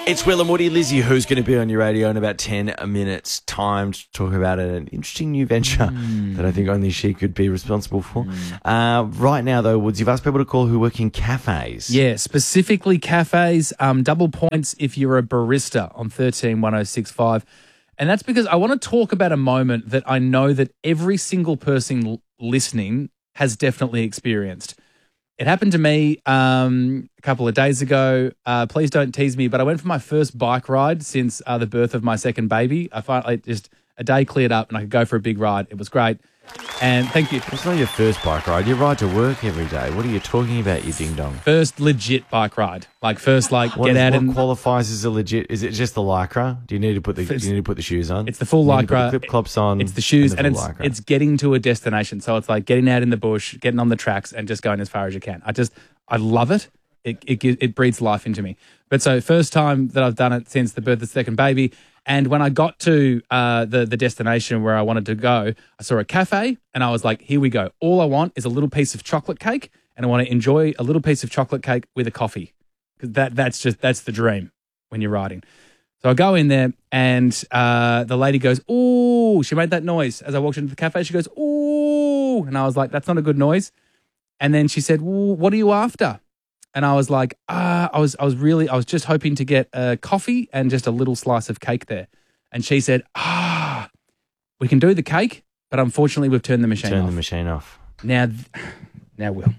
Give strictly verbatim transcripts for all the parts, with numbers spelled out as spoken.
It's Will and Woody. Lizzie, who's going to be on your radio in about ten minutes' time to talk about an interesting new venture mm. that I think only she could be responsible for. Mm. Uh, right now, though, Woods, you've asked people to call who work in cafes. Yeah, specifically cafes. Um, double points if you're a barista on thirteen one oh six five. And that's because I want to talk about a moment that I know that every single person l- listening has definitely experienced. It happened to me um, a couple of days ago. Uh, please don't tease me, but I went for my first bike ride since uh, the birth of my second baby. I finally just a day cleared up and I could go for a big ride. It was great. And thank you. It's not your first bike ride. You ride to work every day. What are you talking about, you ding-dong? First legit bike ride. Like first, like what get is, out what and... qualifies as a legit... Is it just the Lycra? Do you need to put the, do you need to put the shoes on? It's the full Lycra. The clip-clops on. It's the shoes and, and it's Lycra. it's getting to a destination. So it's like getting out in the bush, getting on the tracks and just going as far as you can. I just... I love it. It, it it breathes life into me. But so first time that I've done it since the birth of the second baby. And when I got to uh, the, the destination where I wanted to go, I saw a cafe and I was like, here we go. All I want is a little piece of chocolate cake and I want to enjoy a little piece of chocolate cake with a coffee. Because that, that's just, that's the dream when you're riding. So I go in there and uh, the lady goes, ooh, she made that noise. As I walked into the cafe, she goes, ooh. And I was like, that's not a good noise. And then she said, well, what are you after? And I was like, ah, I was I was really, I was just hoping to get a coffee and just a little slice of cake there. And she said, ah, we can do the cake, but unfortunately we've turned the machine Turn off. Turn the machine off. Now, now Will.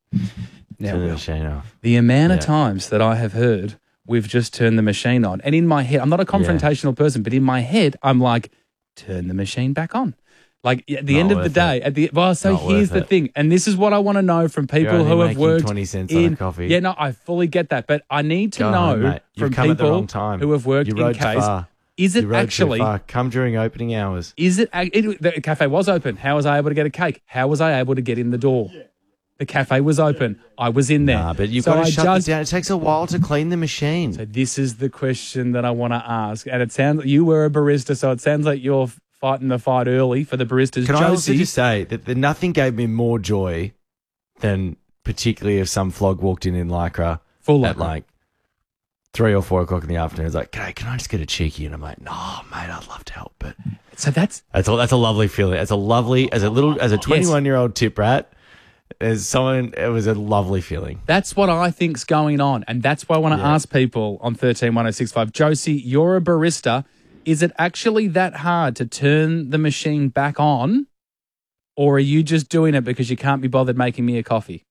Now Turn Will. the machine off. The amount yeah. of times that I have heard, we've just turned the machine on. And in my head, I'm not a confrontational yeah. person, but in my head, I'm like, turn the machine back on. Like at the Not end of the day, it. at the well, so Not here's the it. thing, and this is what I want to know from people You're who only have worked twenty cents in on a coffee. Yeah, no, I fully get that, but I need to Go know home, mate. from You've come at the people wrong time. who have worked you in rode case. Far. Is it you rode actually? Too far. Come during opening hours. Is it, it? The cafe was open. How was I able to get a cake? How was I able to get in the door? The cafe was open. I was in there. Nah, but you've so got to I shut just, it down. It takes a while to clean the machine. So this is the question that I want to ask, and it sounds you were a barista, so it sounds like you're fighting the fight early for the baristas. Can Josie, I also just say that the, nothing gave me more joy than particularly if some flog walked in in Lycra Full at Lycra. like three or four o'clock in the afternoon. It's like, "G'day, can I just get a cheeky?" And I'm like, "No, mate, I'd love to help." But so that's that's a, that's a lovely feeling. It's a lovely as a little as a twenty-one year old tip rat. As someone, it was a lovely feeling. That's what I think's going on, and that's why I want to Yeah. ask people on thirteen one oh six five. Josie, you're a barista. Is it actually that hard to turn the machine back on, or are you just doing it because you can't be bothered making me a coffee?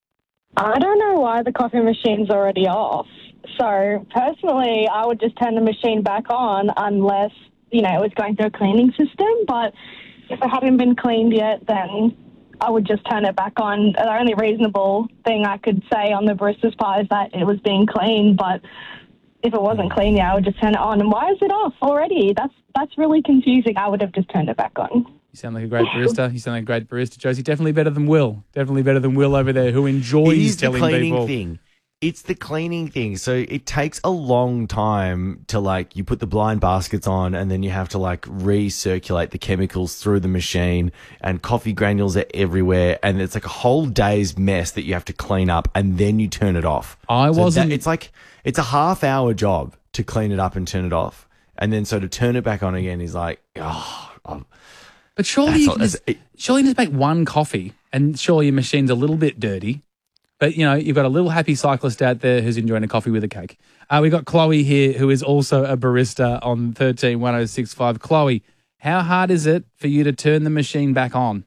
I don't know why the coffee machine's already off. So personally, I would just turn the machine back on unless, you know, it was going through a cleaning system. But if it hadn't been cleaned yet, then I would just turn it back on. The only reasonable thing I could say on the barista's part is that it was being cleaned, but if it wasn't clean, yeah, I would just turn it on. And why is it off already? That's that's really confusing. I would have just turned it back on. You sound like a great barista. You sound like a great barista, Josie. Definitely better than Will. Definitely better than Will over there, who enjoys It is the telling cleaning people. thing. It's the cleaning thing. So it takes a long time to like, you put the blind baskets on and then you have to like recirculate the chemicals through the machine and coffee granules are everywhere. And it's like a whole day's mess that you have to clean up and then you turn it off. I So wasn't. that- it's like, it's a half hour job to clean it up and turn it off. And then so to turn it back on again is like, oh, I'm, But surely That's you all- can just, that's- surely you just make one coffee, and surely your machine's a little bit dirty. But, you know, you've got a little happy cyclist out there who's enjoying a coffee with a cake. Uh, we've got Chloe here, who is also a barista on thirteen one oh six five. Chloe, how hard is it for you to turn the machine back on?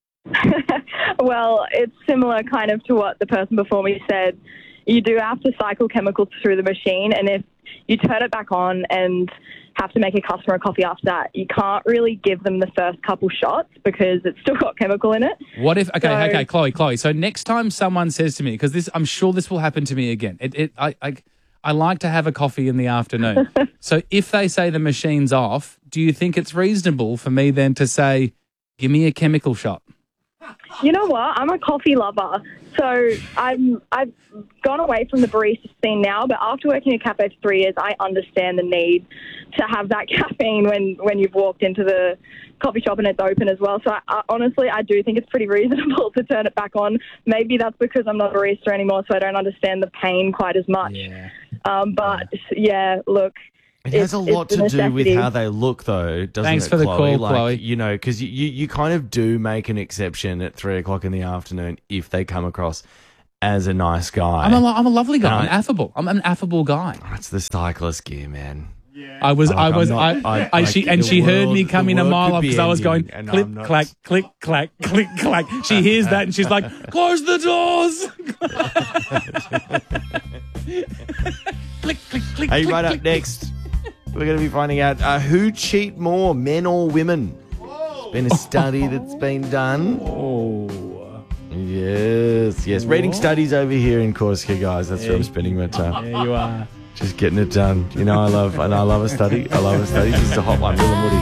Well, it's similar kind of to what the person before me said. You do have to cycle chemicals through the machine, and if you turn it back on and have to make a customer a coffee after that, you can't really give them the first couple shots because it's still got chemical in it. What if, okay, So- okay, Chloe, Chloe. So next time someone says to me, because this, I'm sure this will happen to me again. It, it, I, I, I like to have a coffee in the afternoon. So if they say the machine's off, do you think it's reasonable for me then to say, give me a chemical shot? You know what? I'm a coffee lover. So I'm, I've gone away from the barista scene now, but after working at a cafe for three years, I understand the need to have that caffeine when, when you've walked into the coffee shop and it's open as well. So I, I, honestly, I do think it's pretty reasonable to turn it back on. Maybe that's because I'm not a barista anymore, so I don't understand the pain quite as much. Yeah. Um, but yeah, look. It has a it's- lot it's to a do with necessity. how they look, though, doesn't Thanks it, for the Chloe? call, like, Chloe. You know, because you, you, you kind of do make an exception at three o'clock in the afternoon if they come across as a nice guy. I'm a, I'm a lovely guy. I'm And I- affable. I'm an affable guy. That's the cyclist gear, man. I was, I I'm was, not- I, I- I, like, she, and the she heard world- me the coming a world mile could off be because I was going ending, and click, I'm not- clack, click, clack, click, clack. She hears that and she's like, close the doors. click, click, click. Hey, click, right up click. next, we're going to be finding out uh, who cheat more, men or women. It's been a study that's been done. Oh. Yes, yes. Reading studies over here in Corsica, guys. That's where I'm spending my time. There you are. Just getting it done. You know, I love, and I love a study. I love a study. This is a hot one, Will and Woody.